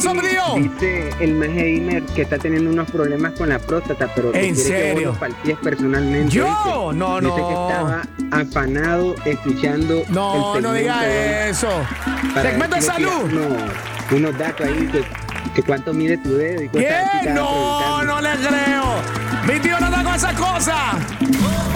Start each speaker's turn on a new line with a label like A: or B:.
A: pasó, mi tío?
B: Dice el maje Imer que está teniendo unos problemas con la próstata, pero que
A: ¿En
B: quiere que
A: serio?
B: vos lo palpies personalmente.
A: ¿Yo?
B: ¿Viste?
A: No,
B: Dice que
A: no.
B: estaba afanado escuchando
A: No,
B: el
A: no diga
B: segmento,
A: eso.
B: para
A: Segmento de
B: ver si le
A: salud.
B: tiras unos datos ahí que cuánto mide tu dedo y cosas así.
A: ¿Qué?
B: estaba
A: No,
B: preguntando.
A: no le creo. Mi tío no da con esas cosas.